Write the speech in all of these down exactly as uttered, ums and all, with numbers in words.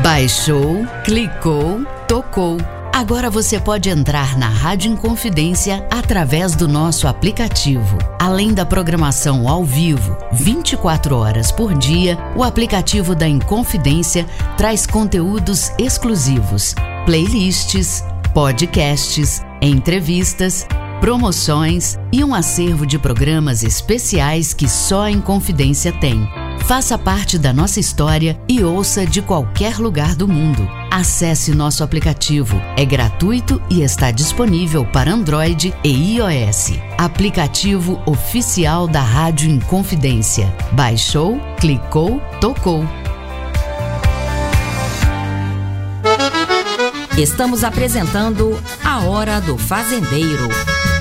Baixou, clicou, tocou. Agora você pode entrar na Rádio Inconfidência através do nosso aplicativo. Além da programação ao vivo, vinte e quatro horas por dia, o aplicativo da Inconfidência traz conteúdos exclusivos, playlists, podcasts, entrevistas, promoções e um acervo de programas especiais que só a Inconfidência tem. Faça parte da nossa história e ouça de qualquer lugar do mundo. Acesse nosso aplicativo. É gratuito e está disponível para Android e iOS. Aplicativo oficial da Rádio Inconfidência. Baixou, clicou, tocou. Estamos apresentando A Hora do Fazendeiro.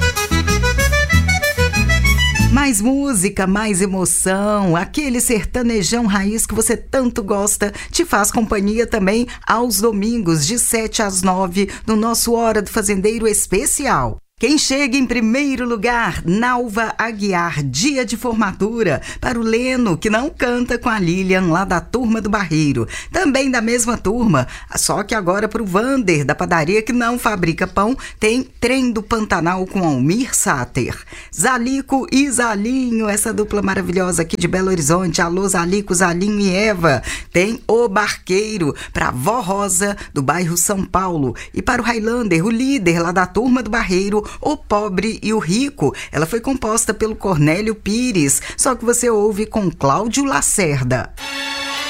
Mais música, mais emoção, aquele sertanejão raiz que você tanto gosta, te faz companhia também aos domingos, de sete às nove, no nosso Hora do Fazendeiro especial. Quem chega em primeiro lugar, Nalva Aguiar, dia de formatura, para o Leno, que não canta com a Lilian, lá da Turma do Barreiro. Também da mesma turma, só que agora para o Vander, da padaria que não fabrica pão, tem Trem do Pantanal com Almir Sater. Zalico e Zalinho, essa dupla maravilhosa aqui de Belo Horizonte. Alô, Zalico, Zalinho e Eva. Tem O Barqueiro, para a Vó Rosa, do bairro São Paulo. E para o Highlander, o líder lá da Turma do Barreiro, O Pobre e o Rico. Ela foi composta pelo Cornélio Pires, só que você ouve com Cláudio Lacerda.